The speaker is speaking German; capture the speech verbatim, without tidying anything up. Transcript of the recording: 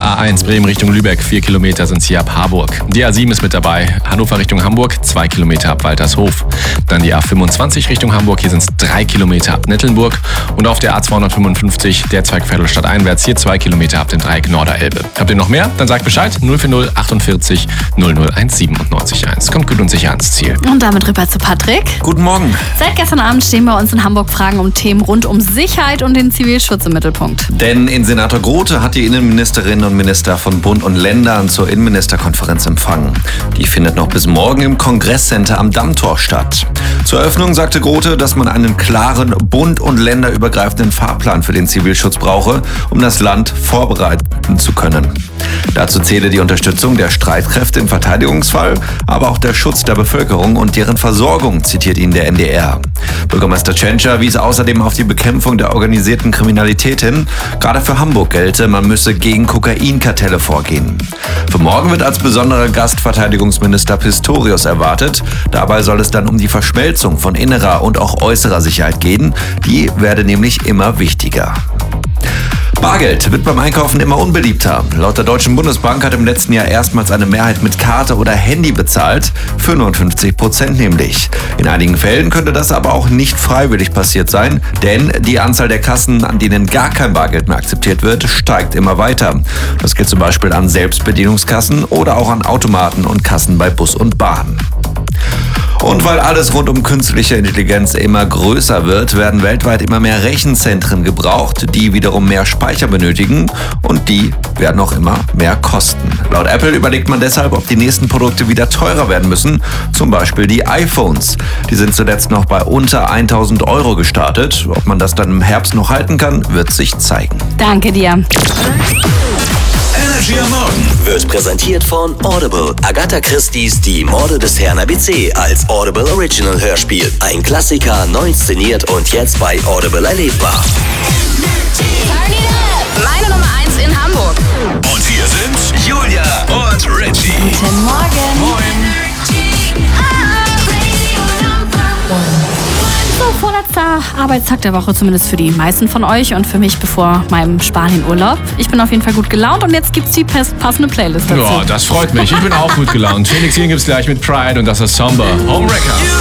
A eins Bremen Richtung Lübeck, vier Kilometer sind hier ab Harburg. Die A sieben ist mit dabei, Hannover Richtung Hamburg, zwei Kilometer ab Waltershof. Dann die A fünfundzwanzig Richtung Hamburg, hier sind es drei Kilometer ab Nettelnburg. Und auf der A zweihundertfünfundfünfzig, der Zweig Vettelstadt einwärts, hier zwei Kilometer ab dem Dreieck Norderelbe. Habt ihr noch mehr? Dann sagt Bescheid, null vier null achtundvierzig null null eins siebenundneunzig eins. Kommt gut und sicher ans Ziel. Und damit rüber zu Patrick. Guten Morgen. Seit gestern Abend stehen bei uns in Hamburg Fragen um Themen rund um Sicherheit und den Zivilschutz im Mittelpunkt. Denn Innensenator Grote hat die Innenministerinnen und Minister von Bund und Ländern zur Innenministerkonferenz empfangen. Die findet noch bis morgen im Kongresscenter am Dammtor statt. Zur Eröffnung sagte Grote, dass man einen klaren bund- und länderübergreifenden Fahrplan für den Zivilschutz brauche, um das Land vorbereiten zu können. Dazu zähle die Unterstützung der Streitkräfte im Verteidigungsfall, aber auch der Schutz der Bevölkerung und deren Versorgung, zitiert ihn der N D R. Bürgermeister Tschentscher wies außerdem auf die Bekämpfung der organisierten Kriminalität hin. Gerade für Hamburg gelte, man müsse gegen Kokainkartelle vorgehen. Für morgen wird als besonderer Gast Verteidigungsminister Pistorius erwartet. Dabei soll es dann um die Verschmelzung von innerer und auch äußerer Sicherheit gehen. Die werde nämlich immer wichtiger. Bargeld wird beim Einkaufen immer unbeliebter. Laut der Deutschen Bundesbank hat im letzten Jahr erstmals eine Mehrheit mit Karte oder Handy bezahlt, fünfundfünfzig Prozent nämlich. In einigen Fällen könnte das aber auch nicht freiwillig passiert sein, denn die Anzahl der Kassen, an denen gar kein Bargeld mehr akzeptiert wird, steigt immer weiter. Das gilt zum Beispiel an Selbstbedienungskassen oder auch an Automaten und Kassen bei Bus und Bahn. Und weil alles rund um künstliche Intelligenz immer größer wird, werden weltweit immer mehr Rechenzentren gebraucht, die wiederum mehr Speicher benötigen und die werden auch immer mehr kosten. Laut Apple überlegt man deshalb, ob die nächsten Produkte wieder teurer werden müssen, zum Beispiel die iPhones. Die sind zuletzt noch bei unter tausend Euro gestartet. Ob man das dann im Herbst noch halten kann, wird sich zeigen. Danke dir. Energy am Morgen wird präsentiert von Audible. Agatha Christie's Die Morde des Herrn A B C als Audible Original Hörspiel. Ein Klassiker, neu inszeniert und jetzt bei Audible erlebbar. Meine Nummer eins in Hamburg. Und hier sind Julia und Reggie. Guten Morgen. Moin. So, vorletzter Arbeitstag der Woche, zumindest für die meisten von euch und für mich bevor meinem Spanienurlaub. Ich bin auf jeden Fall gut gelaunt und jetzt gibt's die passende Playlist dazu. Ja, das freut mich. Ich bin auch gut gelaunt. Felix hier gibt's gleich mit Pride und das ist Somber. Homewrecker.